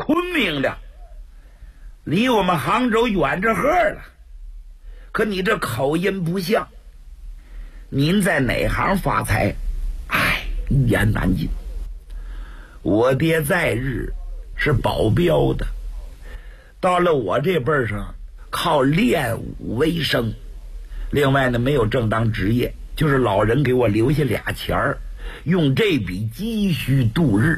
昆明的，离我们杭州远着呵了。可你这口音不像。您在哪行发财？哎，一言难尽。我爹在日是保镖的，到了我这辈儿上靠练武为生，另外呢没有正当职业，就是老人给我留下俩钱儿，用这笔积蓄度日。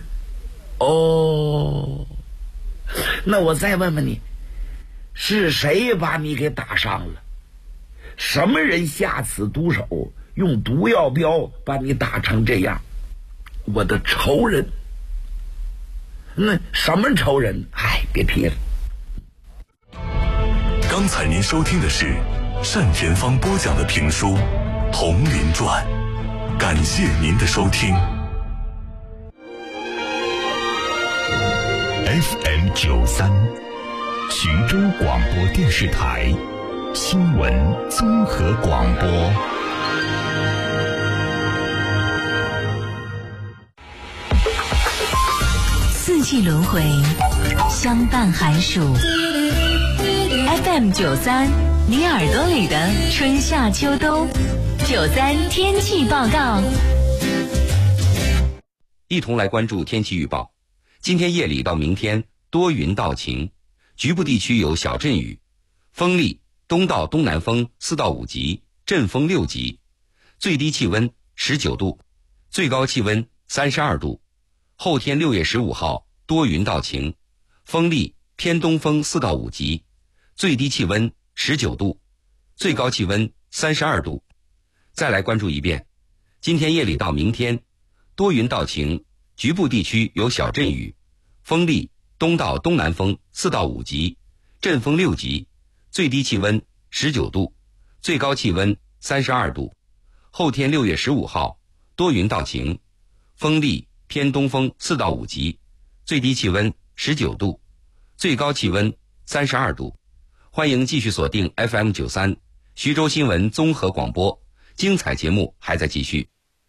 哦，那我再问问你，是谁把你给打伤了？什么人下此毒手，用毒药镖把你打成这样？我的仇人。那什么仇人？哎，别提了。 刚才您收听的是单田芳播讲的评书《铜林传》，感谢您的收听。FM 93，徐州广播电视台新闻综合广播。 四季轮回，相伴寒暑。FM 93，你耳朵里的春夏秋冬。93天气报告。 一同来关注天气预报。今天夜里到明天多云到晴，局部地区有小阵雨，风力东到东南风4到5级，阵风6级，最低气温19度，最高气温32度。后天6月15号多云到晴，风力偏东风4到5级，最低气温19度，最高气温32度。再来关注一遍，今天夜里到明天多云到晴，局部地区有小阵雨，风力东到东南风4到5级，阵风6级，最低气温19度，最高气温32度。后天6月15号多云到晴，风力偏东风4到5级，最低气温19度，最高气温32度。欢迎继续锁定 FM 93徐州新闻综合广播，精彩节目还在继续。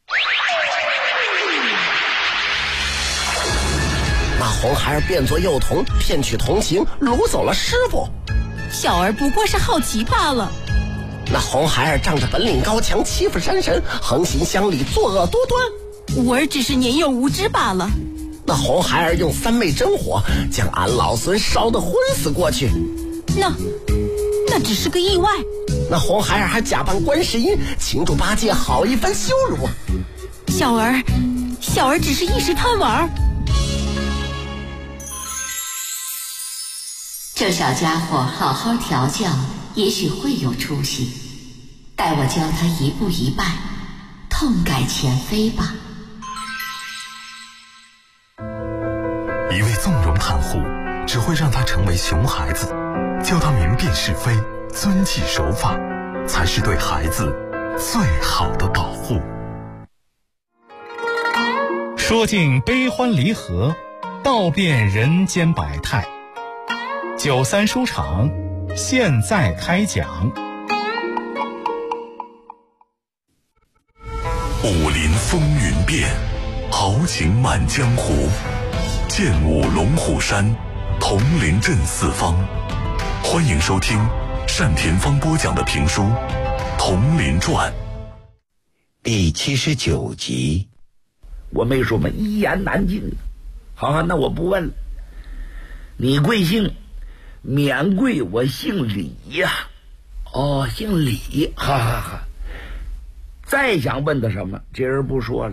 那红孩儿变作幼童，骗取同行，掳走了师傅。 小儿不过是好奇罢了。 那红孩儿仗着本领高强，欺负山神，横行乡里，作恶多端。 吾儿只是年幼无知罢了。 那红孩儿用3昧真火，将俺老孙烧得昏死过去。 那只是个意外。 那红孩儿还假扮观世音，请助八戒好一番羞辱。 小儿只是一时贪玩。 这小家伙好好调教，也许会有出息。待我教他一步一拜，痛改前非吧。 一味纵容袒护，只会让他成为熊孩子。教他明辨是非，遵纪守法，才是对孩子最好的保护。 说尽悲欢离合，道遍人间百态。93书场现在开讲。 武林风云变，豪情满江湖。剑舞龙虎山，铜陵镇四方。欢迎收听单田芳播讲的评书《铜陵传》 第79集。我没说嘛，一言难尽。好，那我不问了。你贵姓？免贵，我姓李呀。哦，姓李，哈哈哈。再想问他什么，这人不说了，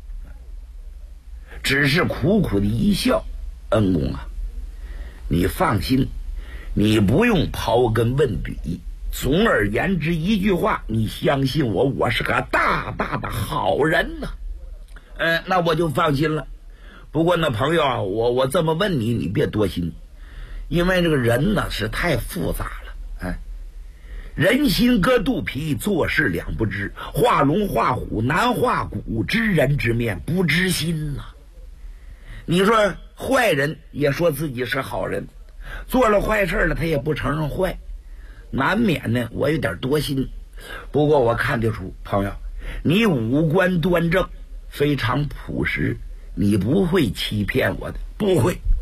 只是苦苦的一笑。恩公啊，你放心，你不用刨根问底。总而言之一句话，你相信我，我是个大大的好人呐。那我就放心了。不过呢，朋友啊，我这么问你，你别多心，因为这个人呢是太复杂了。人心隔肚皮，做事两不知。画龙画虎难画骨，知人知面不知心呐。你说坏人也说自己是好人，做了坏事了他也不承认坏，难免呢我有点多心。不过我看得出，朋友，你五官端正，非常朴实，你不会欺骗我的，不会。